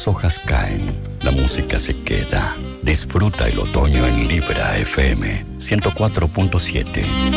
Las hojas caen, la música se queda. Disfruta el otoño en Libra FM 104.7.